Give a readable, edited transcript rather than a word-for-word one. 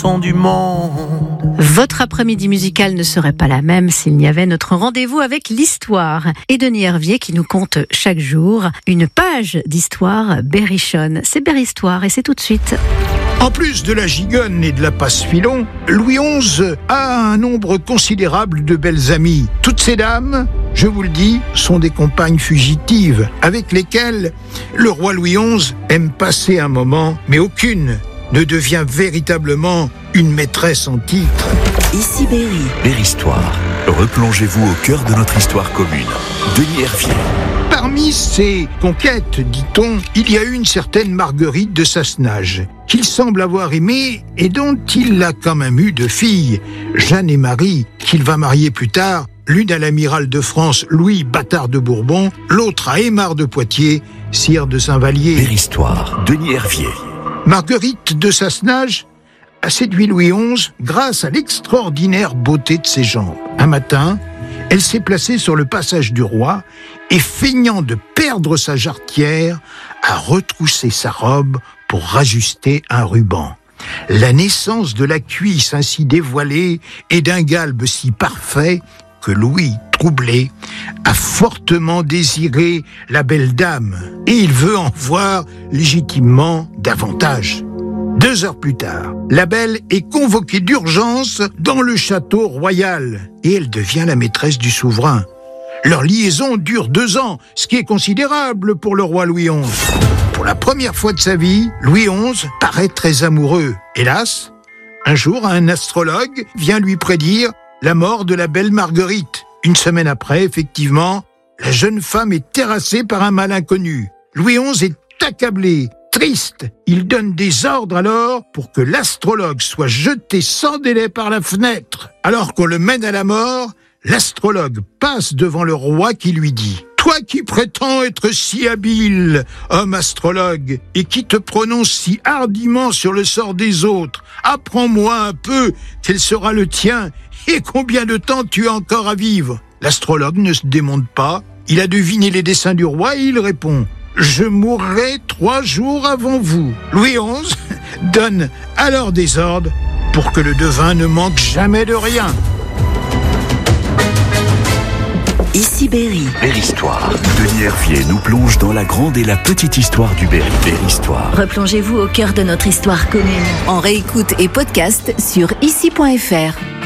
Du monde. Votre après-midi musical ne serait pas la même s'il n'y avait notre rendez-vous avec l'histoire. Et Denis Hervier qui nous conte chaque jour une page d'histoire berrichonne. C'est Berhistoire et c'est tout de suite. En plus de la gigonne et de la passe-filon, Louis XI a un nombre considérable de belles amies. Toutes ces dames, je vous le dis, sont des compagnes fugitives avec lesquelles le roi Louis XI aime passer un moment, mais aucune ne devient véritablement une maîtresse en titre. Ici Berry. Berhistoire. Replongez-vous au cœur de notre histoire commune. Denis Hervier. Parmi ces conquêtes, dit-on, il y a eu une certaine Marguerite de Sassenage, qu'il semble avoir aimée et dont il a quand même eu 2 filles, Jeanne et Marie, qu'il va marier plus tard, l'une à l'amiral de France Louis Bâtard de Bourbon, l'autre à Aymar de Poitiers, sire de Saint-Vallier. Berhistoire. Denis Hervier. Marguerite de Sassenage a séduit Louis XI grâce à l'extraordinaire beauté de ses jambes. Un matin, elle s'est placée sur le passage du roi et, feignant de perdre sa jarretière, a retroussé sa robe pour rajuster un ruban. La naissance de la cuisse ainsi dévoilée et d'un galbe si parfait que Louis, troublé, a fortement désiré la belle dame et il veut en voir légitimement davantage. 2 heures plus tard, la belle est convoquée d'urgence dans le château royal et elle devient la maîtresse du souverain. Leur liaison dure 2 ans, ce qui est considérable pour le roi Louis XI. Pour la première fois de sa vie, Louis XI paraît très amoureux. Hélas, un jour, un astrologue vient lui prédire la mort de la belle Marguerite. Une semaine après, effectivement, la jeune femme est terrassée par un mal inconnu. Louis XI est accablé, triste. Il donne des ordres alors pour que l'astrologue soit jeté sans délai par la fenêtre. Alors qu'on le mène à la mort, l'astrologue passe devant le roi qui lui dit « Toi qui prétends être si habile, homme astrologue, et qui te prononce si hardiment sur le sort des autres, apprends-moi un peu quel sera le tien et combien de temps tu as encore à vivre ?» L'astrologue ne se démonte pas, il a deviné les desseins du roi et il répond « Je mourrai 3 jours avant vous. » Louis XI donne alors des ordres pour que le devin ne manque jamais de rien. Ici Berry. Berhistoire. Denis Hervier nous plonge dans la grande et la petite histoire du Berry. Berhistoire. Replongez-vous au cœur de notre histoire commune. En réécoute et podcast sur ici.fr.